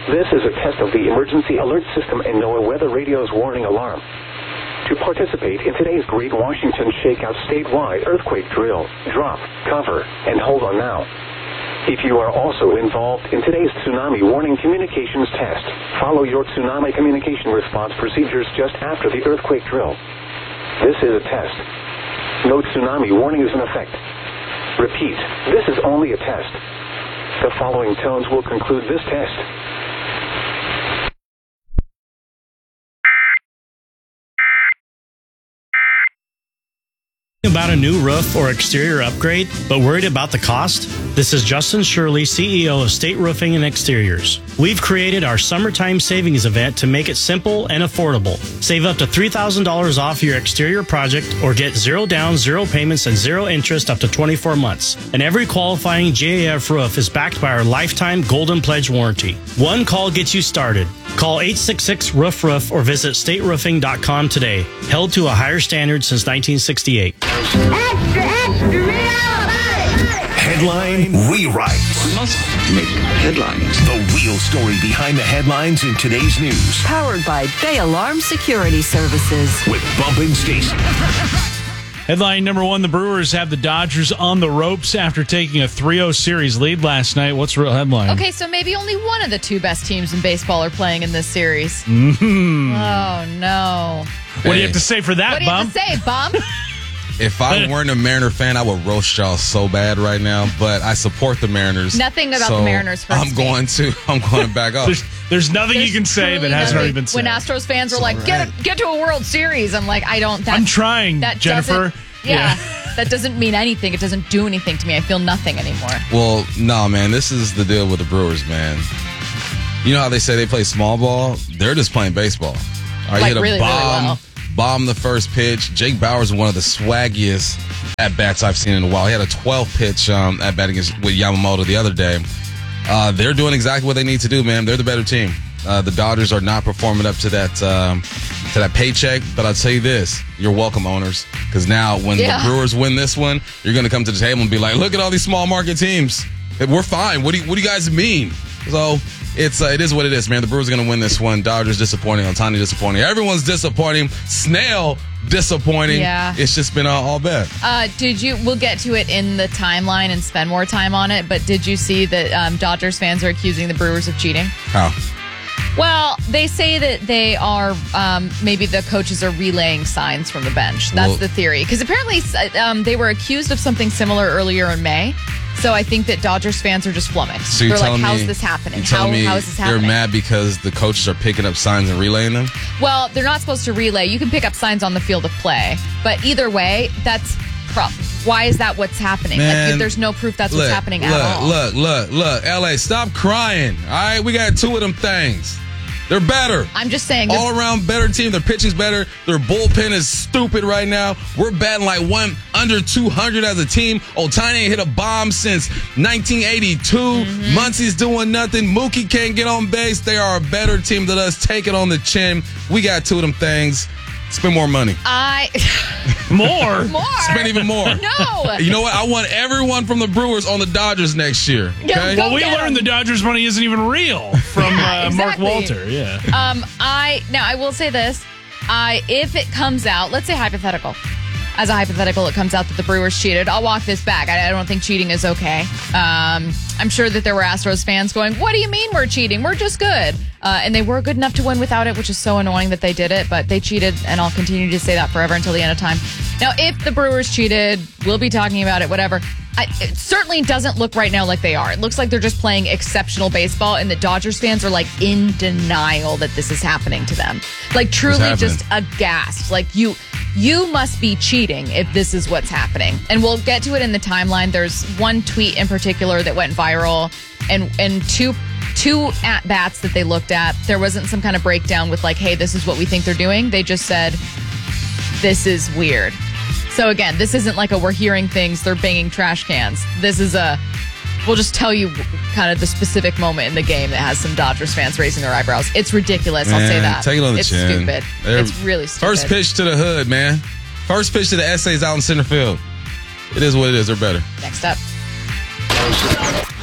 This is a test of the emergency alert system and NOAA Weather Radio's warning alarm. To participate in today's Great Washington Shakeout statewide earthquake drill, drop, cover, and hold on now. If you are also involved in today's tsunami warning communications test, follow your tsunami communication response procedures just after the earthquake drill. This is a test. No tsunami warning is in effect. Repeat, this is only a test. The following tones will conclude this test. About a new roof or exterior upgrade, but worried about the cost? This is Justin Shirley, CEO of State Roofing and Exteriors. We've created our summertime savings event to make it simple and affordable. Save up to $3,000 off your exterior project or get 0 down, 0 payments, and 0 interest up to 24 months. And every qualifying GAF roof is backed by our lifetime Golden Pledge warranty. One call gets you started. Call 866-ROOF-ROOF or visit stateroofing.com today. Held to a higher standard since 1968. Extra, extra, real Headline Rewrite. We must make headlines. The real story behind the headlines in today's news. Powered by Bay Alarm Security Services. With Bump and Stacy. Headline number 1, the Brewers have the Dodgers on the ropes after taking a 3-0 series lead last night. What's the real headline? Okay, so maybe only one of the 2 best teams in baseball are playing in this series. Mm-hmm. Oh, no. What do you have to say for that, What do you Bump? have to say, Bump? If I weren't a Mariner fan, I would roast y'all so bad right now. But I support the Mariners. Nothing about the Mariners hurts I'm going to back up. There's nothing you can say that hasn't already been said. When Astros fans were like, get to a World Series, I'm like, I'm trying, Jennifer. Yeah, that doesn't mean anything. It doesn't do anything to me. I feel nothing anymore. Well, no, man. This is the deal with the Brewers, man. You know how they say they play small ball? They're just playing baseball. Like, hit a really, bomb. really well. Bomb the first pitch. Jake Bauers is one of the swaggiest at-bats I've seen in a while. He had a 12-pitch at-bat with Yamamoto the other day. They're doing exactly what they need to do, man. They're the better team. The Dodgers are not performing up to that paycheck, but I'll tell you this. You're welcome, owners, because now when the Brewers win this one, you're going to come to the table and be like, look at all these small market teams. We're fine. What do you guys mean? So it is what it is, man. The Brewers are going to win this one. Dodgers disappointing. Ohtani disappointing. Everyone's disappointing. Snell disappointing. Yeah. It's just been all bad. We'll get to it in the timeline and spend more time on it, but did you see that Dodgers fans are accusing the Brewers of cheating? How? Well, they say that they are, maybe the coaches are relaying signs from the bench. That's the theory. Because apparently they were accused of something similar earlier in May. So I think that Dodgers fans are just flummoxed. So they're like, how's this happening? How is this happening? They're mad because the coaches are picking up signs and relaying them? Well, they're not supposed to relay. You can pick up signs on the field of play. But either way, that's why is that what's happening? Man, like, there's no proof that's what's happening at all. Look, LA, stop crying. All right, we got 2 of them things. They're better. I'm just saying. All around better team. Their pitching's better. Their bullpen is stupid right now. We're batting like under 200 as a team. Ohtani ain't hit a bomb since 1982. Mm-hmm. Muncie's doing nothing. Mookie can't get on base. They are a better team than us. Take it on the chin. We got 2 of them things. Spend more money. More? Spend even more. No. You know what? I want everyone from the Brewers on the Dodgers next year. Okay? Well, we learned the Dodgers money isn't even real from exactly. Mark Walter. Yeah. I will say this. If it comes out, let's say hypothetical. As a hypothetical, it comes out that the Brewers cheated. I'll walk this back. I don't think cheating is okay. I'm sure that there were Astros fans going, what do you mean we're cheating? We're just good. And they were good enough to win without it, which is so annoying that they did it. But they cheated, and I'll continue to say that forever until the end of time. Now, if the Brewers cheated, we'll be talking about it, whatever. It certainly doesn't look right now like they are. It looks like they're just playing exceptional baseball, and the Dodgers fans are like in denial that this is happening to them. Like truly just aghast. Like you must be cheating if this is what's happening. And we'll get to it in the timeline. There's one tweet in particular that went viral, and two at-bats that they looked at. There wasn't some kind of breakdown with like, hey, this is what we think they're doing. They just said, this is weird. So again, this isn't like we're hearing things, they're banging trash cans. This is we'll just tell you kind of the specific moment in the game that has some Dodgers fans raising their eyebrows. It's ridiculous, I'll say that. Take it on the chin. It's stupid. It's really stupid. First pitch to the hood, man. First pitch to the Essays out in center field. It is what it is. They're better. Next up.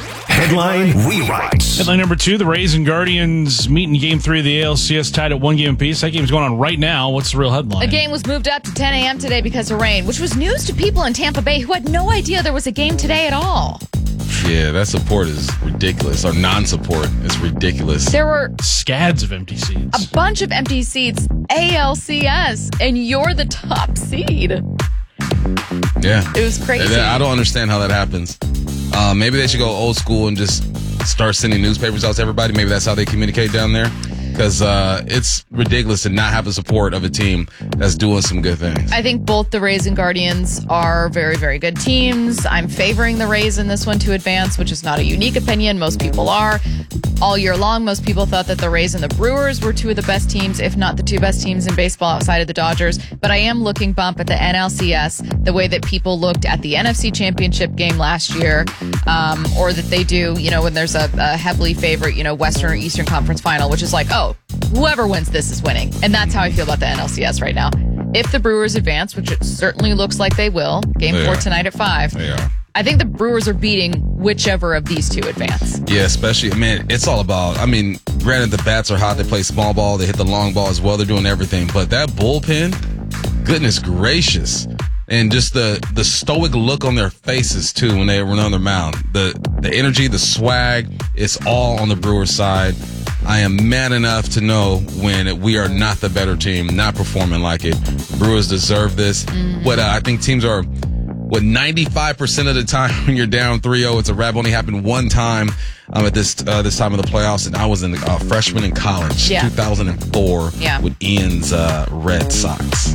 Headline rewrites. Headline number 2, the Rays and Guardians meet in Game 3 of the ALCS tied at 1 game apiece. That game's going on right now. What's the real headline? The game was moved up to 10 a.m. today because of rain, which was news to people in Tampa Bay who had no idea there was a game today at all. Yeah, that support is ridiculous. Or non-support is ridiculous. There were Scads of empty seats. a bunch of empty seats, ALCS, and you're the top seed. Yeah. It was crazy. I don't understand how that happens. Maybe they should go old school and just start sending newspapers out to everybody. Maybe that's how they communicate down there. Because it's ridiculous to not have the support of a team that's doing some good things. I think both the Rays and Guardians are very, very good teams. I'm favoring the Rays in this one to advance, which is not a unique opinion. Most people are. All year long, most people thought that the Rays and the Brewers were two of the best teams, if not the two best teams in baseball outside of the Dodgers. But I am looking bump at the NLCS, the way that people looked at the NFC Championship game last year, or that they do, when there's a heavily favorite, Western or Eastern Conference final, which is like, oh, whoever wins this is winning. And that's how I feel about the NLCS right now. If the Brewers advance, which it certainly looks like they will, game 4 tonight at 5. They are. I think the Brewers are beating whichever of these two advance. Yeah, especially, it's all about, granted the bats are hot, they play small ball, they hit the long ball as well, they're doing everything. But that bullpen, goodness gracious. And just the stoic look on their faces, too, when they run on their mound. The energy, the swag, it's all on the Brewers side. I am mad enough to know when we are not the better team, not performing like it. Brewers deserve this. I think teams are... 95% of the time when you're down 3-0, it's a wrap. Only happened one time at this time of the playoffs, and I was a freshman in college, 2004, with Ian's Red Sox.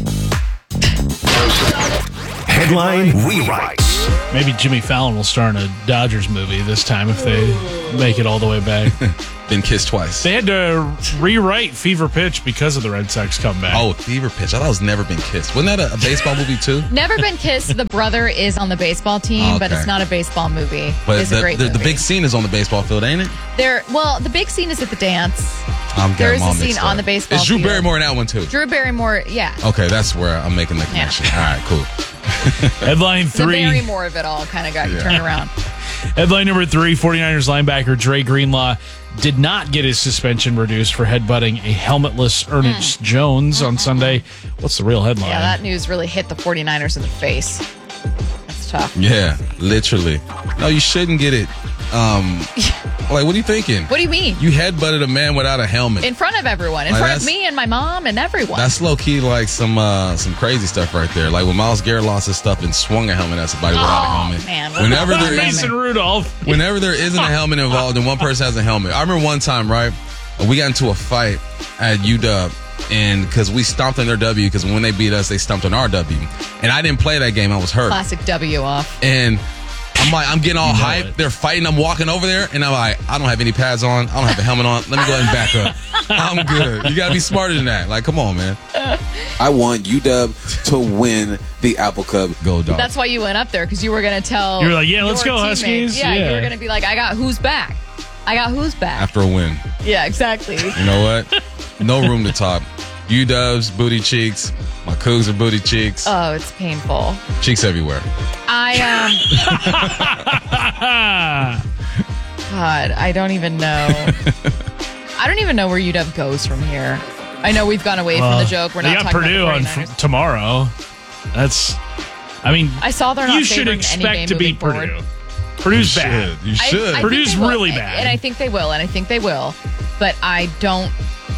Headline rewrites. Maybe Jimmy Fallon will star in a Dodgers movie this time if they make it all the way back. Been kissed twice. They had to rewrite Fever Pitch because of the Red Sox comeback. Oh, Fever Pitch. I thought it was Never Been Kissed. Wasn't that a baseball movie, too? Never Been Kissed. The brother is on the baseball team, but it's not a baseball movie. But it's a great movie. The big scene is on the baseball field, ain't it? The big scene is at the dance. There is a scene on the baseball field. Is Drew field. Barrymore in that one, too? Drew Barrymore, yeah. Okay, that's where I'm making the connection. All right, cool. Headline 3. The Barrymore of it all kind of got turned around. Headline number 3, 49ers linebacker Dre Greenlaw did not get his suspension reduced for headbutting a helmetless Ernest Jones on Sunday. What's the real headline? Yeah, that news really hit the 49ers in the face. That's tough. Yeah, literally. No, you shouldn't get it. What are you thinking? What do you mean? You headbutted a man without a helmet. In front of everyone. In front of me and my mom and everyone. That's low-key like some crazy stuff right there. Like when Myles Garrett lost his stuff and swung a helmet at somebody without a helmet. Man. Mason Rudolph. Whenever there isn't a helmet involved and one person has a helmet. I remember one time, right? We got into a fight at UW. And because we stomped on their W, because when they beat us, they stomped on our W. And I didn't play that game. I was hurt. Classic W off. And I'm getting all hyped. They're fighting. I'm walking over there, and I'm like, I don't have any pads on. I don't have a helmet on. Let me go ahead and back up. I'm good. You got to be smarter than that. Like, come on, man. I want UW to win the Apple Cup. Go, dog. That's why you went up there, because you were going to tell. You were like, yeah, let's go, teammates. Huskies. Yeah, you were going to be like, I got who's back. After a win. Yeah, exactly. You know what? No room to talk. UW's booty cheeks. My Cougs are booty cheeks. Oh, it's painful. Cheeks everywhere. God, I don't even know. I don't even know where UW goes from here. I know we've gone away from the joke. We're not talking Purdue about the 49ers. Tomorrow. I saw they're not. You should expect to beat Purdue. Purdue's bad. You should. Purdue's really bad, and I think they will. But I don't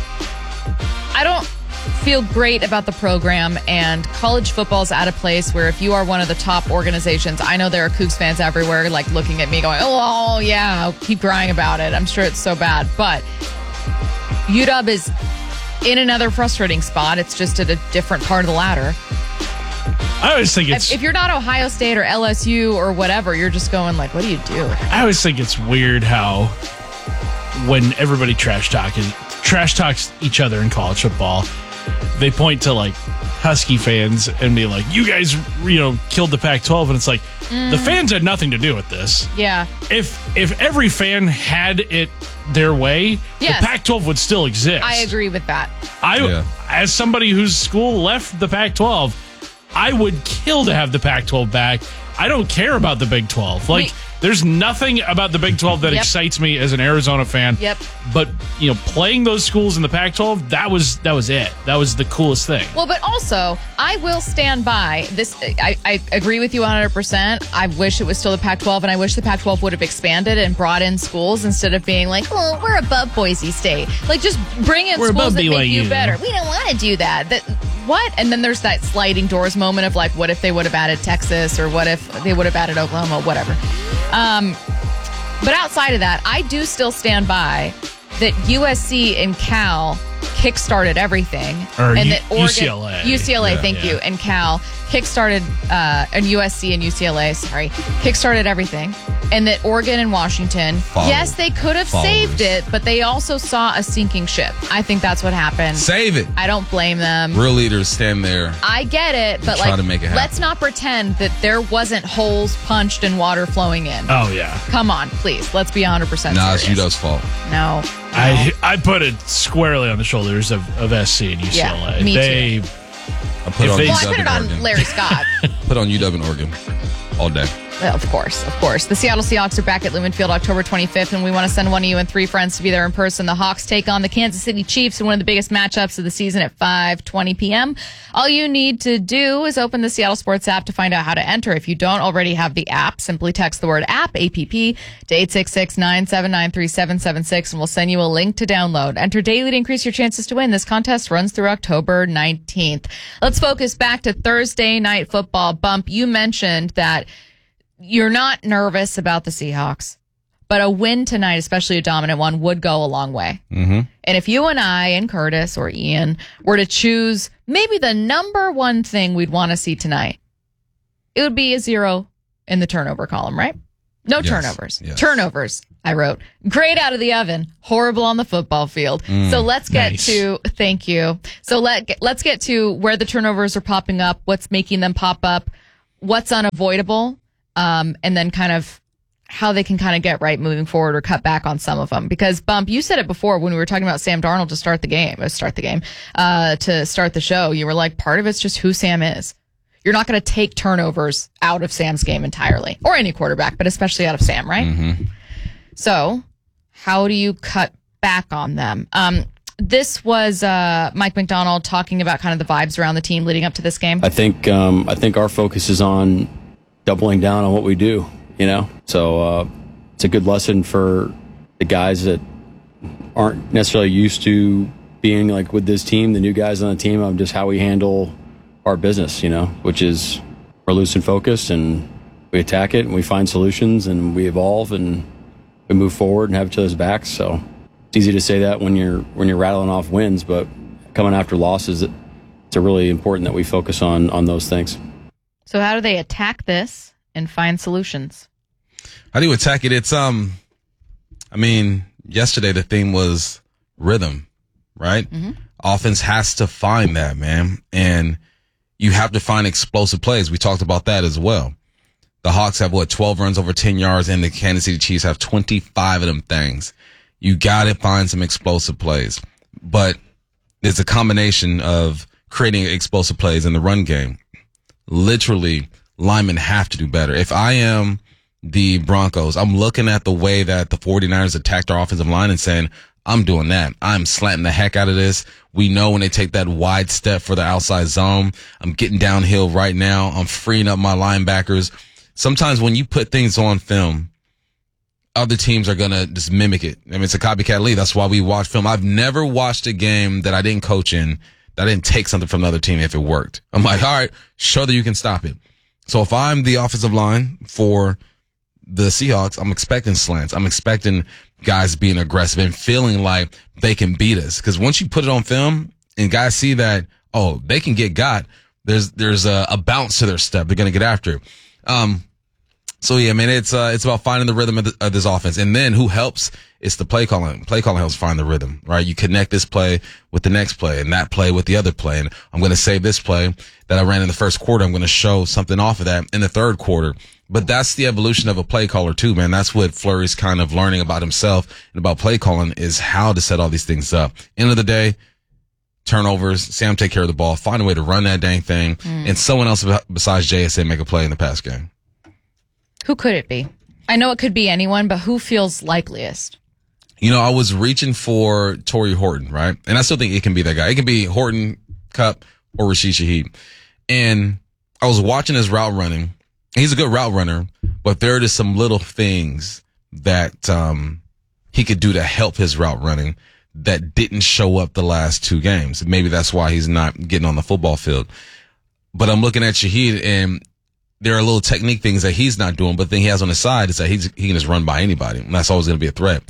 feel great about the program, and college football's at a place where if you are one of the top organizations, I know there are Cougs fans everywhere like looking at me going, oh yeah, I'll keep crying about it. I'm sure it's so bad. But UW is in another frustrating spot. It's just at a different part of the ladder. I always think it's... If you're not Ohio State or LSU or whatever, you're just going like, what do you do? I always think it's weird how when everybody trash talks each other in college football, they point to like Husky fans and be like, you guys, killed the Pac-12. And it's like, the fans had nothing to do with this. Yeah. If every fan had it their way, yes, the Pac-12 would still exist. I agree with that. As somebody whose school left the Pac-12, I would kill to have the Pac-12 back. I don't care about the Big 12. There's nothing about the Big 12 that Yep. excites me as an Arizona fan. Yep. But, playing those schools in the Pac-12, that was it. That was the coolest thing. Well, but also, I will stand by this. I agree with you 100%. I wish it was still the Pac-12, and I wish the Pac-12 would have expanded and brought in schools instead of being like, oh, we're above Boise State. Like, just bring in We're schools above that make you BYU. better. We don't want to do that. What? And then there's that sliding doors moment of like, what if they would have added Texas, or what if they would have added Oklahoma, whatever. But outside of that, I do still stand by that USC and Cal kickstarted everything. Or and that Oregon, UCLA. UCLA, Yeah, thank yeah. you, and Cal kickstarted, and USC and UCLA, kickstarted everything. And that Oregon and Washington, yes, they could have saved it, but they also saw a sinking ship. I think that's what happened. Save it. I don't blame them. Real leaders stand there. I get it, but try to make it happen. let's not pretend that there wasn't holes punched and water flowing in. Oh, yeah. Come on, please. Let's be 100% Nah, it's serious. UW's fault. No. I put it squarely on the shoulders of SC and UCLA. Yeah, me too. I put it on If they- Well, I UW put it and on Oregon. Larry Scott. Put on UW and Oregon all day. Well, of course. The Seattle Seahawks are back at Lumen Field October 25th, and we want to send one of you and 3 friends to be there in person. The Hawks take on the Kansas City Chiefs in one of the biggest matchups of the season at 5:20 p.m. All you need to do is open the Seattle Sports app to find out how to enter. If you don't already have the app, simply text the word app, APP, to 866-979-3776, and we'll send you a link to download. Enter daily to increase your chances to win. This contest runs through October 19th. Let's focus back to Thursday night football. Bump, you mentioned that you're not nervous about the Seahawks, but a win tonight, especially a dominant one, would go a long way. Mm-hmm. And if you and I and Curtis or Ian were to choose maybe the number one thing we'd want to see tonight, it would be a 0 in the turnover column, right? No Yes, turnovers. yes. Turnovers, I wrote. Great out of the oven, horrible on the football field. So let's get nice. to, thank you. So let's get to where the turnovers are popping up, what's making them pop up, what's unavoidable, and then kind of how they can kind of get right moving forward or cut back on some of them. Because, Bump, you said it before when we were talking about Sam Darnold to start the show. You were like, part of it's just who Sam is. You're not going to take turnovers out of Sam's game entirely, or any quarterback, but especially out of Sam, right? Mm-hmm. So how do you cut back on them? This was Mike McDonald talking about kind of the vibes around the team leading up to this game. I think our focus is on doubling down on what we do, So it's a good lesson for the guys that aren't necessarily used to being like with this team, the new guys on the team, of just how we handle our business, which is we're loose and focused, and we attack it and we find solutions and we evolve and we move forward and have each other's backs. So it's easy to say that when you're rattling off wins, but coming after losses, it's really important that we focus on those things. So how do they attack this and find solutions? How do you attack it? It's, yesterday the theme was rhythm, right? Mm-hmm. Offense has to find that, man. And you have to find explosive plays. We talked about that as well. The Hawks have 12 runs over 10 yards, and the Kansas City Chiefs have 25 of them things. You got to find some explosive plays, but it's a combination of creating explosive plays in the run game. Literally, linemen have to do better. If I am the Broncos, I'm looking at the way that the 49ers attacked our offensive line and saying, I'm doing that. I'm slanting the heck out of this. We know when they take that wide step for the outside zone, I'm getting downhill right now. I'm freeing up my linebackers. Sometimes when you put things on film, other teams are going to just mimic it. It's a copycat league. That's why we watch film. I've never watched a game that I didn't coach in that I didn't take something from the other team if it worked. I'm like, all right, show that you can stop it. So if I'm the offensive line for the Seahawks, I'm expecting slants. I'm expecting guys being aggressive and feeling like they can beat us. Because once you put it on film and guys see that, oh, they can get got, there's a bounce to their step. They're going to get after it. So yeah, man, it's about finding the rhythm of this offense. And then who helps? It's the play calling. Play calling helps find the rhythm, right? You connect this play with the next play and that play with the other play. And I'm going to save this play that I ran in the first quarter. I'm going to show something off of that in the third quarter. But that's the evolution of a play caller too, man. That's what Fleury's kind of learning about himself and about play calling, is how to set all these things up. End of the day, turnovers, Sam take care of the ball, find a way to run that dang thing, and someone else besides JSN make a play in the pass game. Who could it be? I know it could be anyone, but who feels likeliest? You know, I was reaching for Torrey Horton, right? And I still think it can be that guy. It can be Horton, Kupp, or Rashid Shaheed. And I was watching his route running. He's a good route runner, but there are just some little things that he could do to help his route running that didn't show up the last 2 games. Maybe that's why he's not getting on the football field. But I'm looking at Shaheed, and there are little technique things that he's not doing, but the thing he has on his side is that he can just run by anybody, and that's always going to be a threat.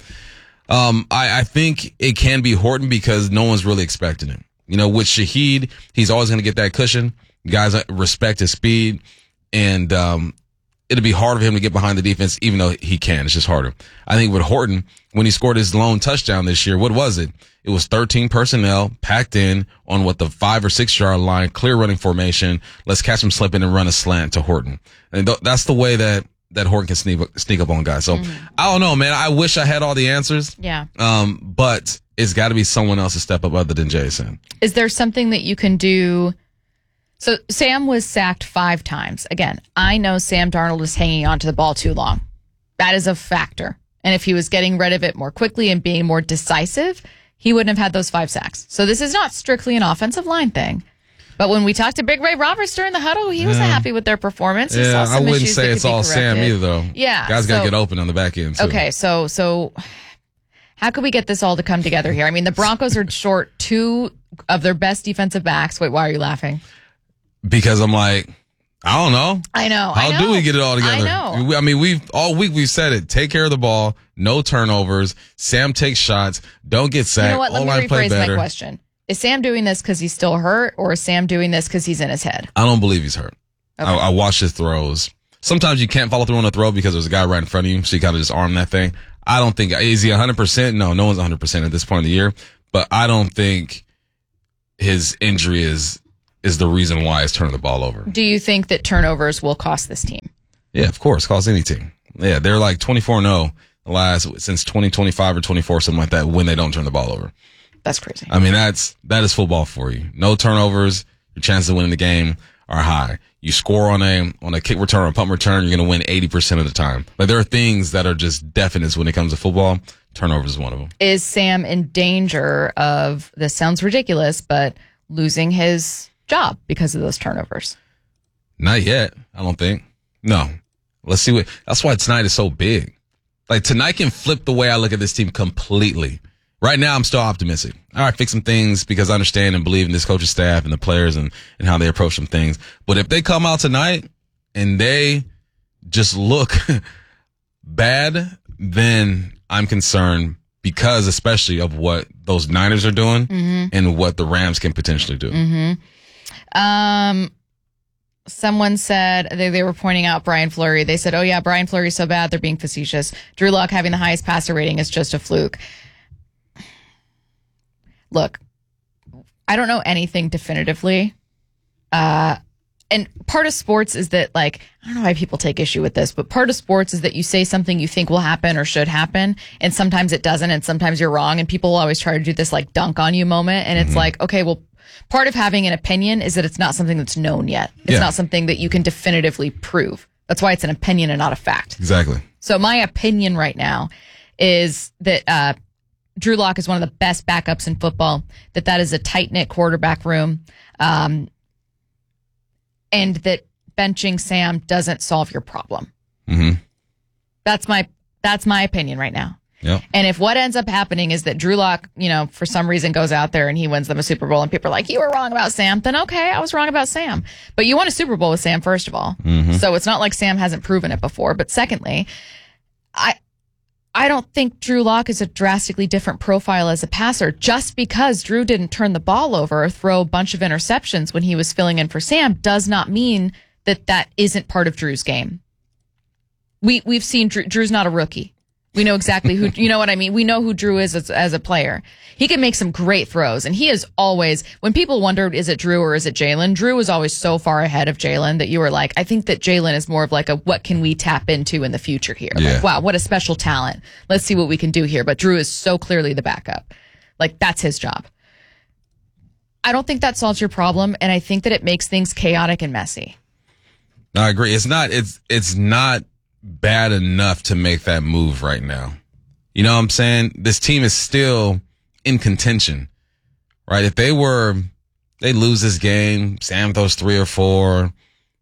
I think it can be Horton because no one's really expecting him. You know, with Shaheed, he's always going to get that cushion. Guys respect his speed, and it'll be harder for him to get behind the defense, even though he can. It's just harder. I think with Horton, when he scored his lone touchdown this year, what was it? It was 13 personnel packed in on the 5 or 6 yard line, clear running formation. Let's catch him slipping and run a slant to Horton. And that's the way that Horton can sneak up on guys. So I don't know, man. I wish I had all the answers. Yeah. But it's got to be someone else to step up other than Jason. Is there something that you can do? So Sam was sacked 5 times. Again, I know Sam Darnold is hanging on to the ball too long. That is a factor. And if he was getting rid of it more quickly and being more decisive, he wouldn't have had those 5 sacks. So this is not strictly an offensive line thing. But when we talked to Big Ray Roberts during the huddle, he wasn't happy with their performance. He saw some I wouldn't issues say that it's could be all Sam corrected. either, though. Yeah. Guys got to get open on the back end, too. Okay, so how could we get this all to come together here? I mean, the Broncos are short 2 of their best defensive backs. Wait, why are you laughing? Because I'm like, I don't know. I know. How do we get it all together? I know. I mean, all week we've said it. Take care of the ball. No turnovers. Sam takes shots. Don't get sacked. You know what? Let me play rephrase better. my question. Is Sam doing this because he's still hurt, or is Sam doing this because he's in his head? I don't believe he's hurt. Okay. I watch his throws. Sometimes you can't follow through on a throw because there's a guy right in front of you, so you kind of just arm that thing. I don't think, is he 100%? No one's 100% at this point of the year, but I don't think his injury is the reason why he's turning the ball over. Do you think that turnovers will cost this team? Yeah, of course, cost any team. Yeah, they're like 24-0 since 2025 or 24, something like that, when they don't turn the ball over. That's crazy. I mean, that is football for you. No turnovers, your chances of winning the game are high. You score on a kick return or a punt return, you're going to win 80% of the time. Like, there are things that are just definites when it comes to football. Turnovers is one of them. Is Sam in danger of, this sounds ridiculous, but losing his job because of those turnovers? Not yet, I don't think. No. Let's see that's why tonight is so big. Like, tonight can flip the way I look at this team completely. Right now, I'm still optimistic. All right, fix some things because I understand and believe in this coaching staff and the players and how they approach some things. But if they come out tonight and they just look bad, then I'm concerned because especially of what those Niners are doing and what the Rams can potentially do. Someone said they were pointing out Brian Fleury. They said, oh, yeah, Brian Fleury's so bad, they're being facetious. Drew Lock having the highest passer rating is just a fluke. Look, I don't know anything definitively. And part of sports is that, like, I don't know why people take issue with this, but part of sports is that you say something you think will happen or should happen, and sometimes it doesn't, and sometimes you're wrong, and people always try to do this, like, dunk on you moment, and it's like, okay, well, part of having an opinion is that it's not something that's known yet. It's not something that you can definitively prove. That's why it's an opinion and not a fact. Exactly. So my opinion right now is that Drew Lock is one of the best backups in football, that is a tight-knit quarterback room, and that benching Sam doesn't solve your problem. That's my opinion right now. Yep. And if what ends up happening is that Drew Lock, for some reason goes out there and he wins them a Super Bowl and people are like, you were wrong about Sam, then okay, I was wrong about Sam. But you won a Super Bowl with Sam, first of all. So it's not like Sam hasn't proven it before. But secondly, I don't think Drew Lock is a drastically different profile as a passer. Just because Drew didn't turn the ball over or throw a bunch of interceptions when he was filling in for Sam does not mean that isn't part of Drew's game. We've seen Drew's not a rookie. We know exactly who, you know what I mean? We know who Drew is as a player. He can make some great throws, and he is always, when people wondered, is it Drew or is it Jalen? Drew was always so far ahead of Jalen that you were like, I think that Jalen is more of like what can we tap into in the future here? Yeah. Like, wow, what a special talent. Let's see what we can do here. But Drew is so clearly the backup. Like, that's his job. I don't think that solves your problem, and I think that it makes things chaotic and messy. No, I agree. It's not bad enough to make that move right now. You know what I'm saying? This team is still in contention, right? If they lose this game, Sam throws 3 or 4,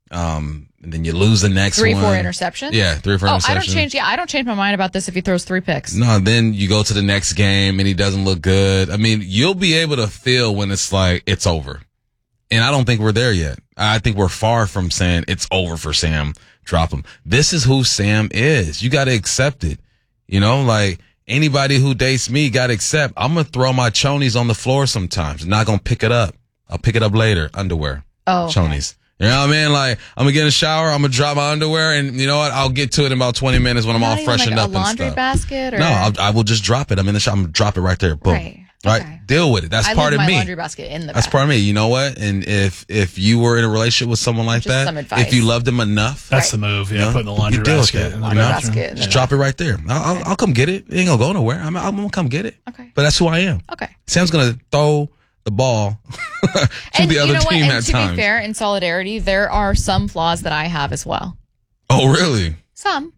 and then you lose the next 3 one. 4 interceptions? Yeah, 3 or 4 interceptions. I don't change my mind about this if he throws 3 picks. No, then you go to the next game and he doesn't look good. I mean, you'll be able to feel when it's like, it's over. And I don't think we're there yet. I think we're far from saying it's over for Sam. Drop him. This is who Sam is. You got to accept it. You know, like anybody who dates me got to accept. I'm going to throw my chonies on the floor sometimes. I'm not going to pick it up. I'll pick it up later. Underwear. Oh, okay. Chonies. You know what I mean? Like, I'm going to get in the shower. I'm going to drop my underwear. And you know what? I'll get to it in about 20 minutes when I'm all freshened up and stuff. A laundry basket? Or? No, I will just drop it. I'm in the shower. I'm going to drop it right there. Boom. Right. Right. Okay. Deal with it. That's part of me. I leave my laundry basket in the That's part of me. You know what? And if you were in a relationship with someone like just that, some advice. if you loved them enough, That's the move. Yeah, you know, putting the laundry you deal with basket that, in the you know? bathroom. Just drop it right there. I'll come get it. It ain't gonna go nowhere. I'm gonna come get it. Okay. But that's who I am. Okay. Sam's gonna throw the ball to the other team at times. To be fair, in solidarity, there are some flaws that I have as well. Oh, really? Some.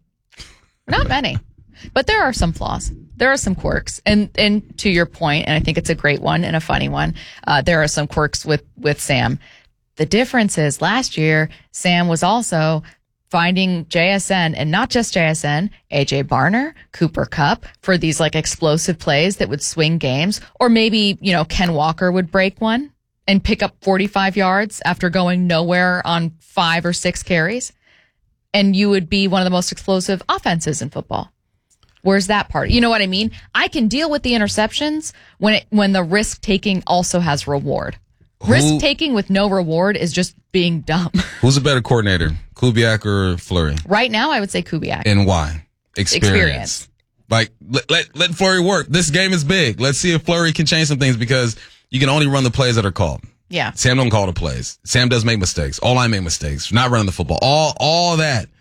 Not many. But there are some flaws. There are some quirks. And to your point, and I think it's a great one and a funny one, there are some quirks with Sam. The difference is last year, Sam was also finding JSN, and not just JSN, AJ Barner, Cooper Kupp, for these like explosive plays that would swing games. Or maybe, Ken Walker would break one and pick up 45 yards after going nowhere on 5 or 6 carries. And you would be one of the most explosive offenses in football. Where's that part? You know what I mean? I can deal with the interceptions when the risk taking also has reward. Risk taking with no reward is just being dumb. Who's a better coordinator, Kubiak or Fleury? Right now, I would say Kubiak. And why? Experience. Like, let Fleury work. This game is big. Let's see if Fleury can change some things, because you can only run the plays that are called. Yeah. Sam don't call the plays. Sam does make mistakes. All I make mistakes. Not running the football. All that.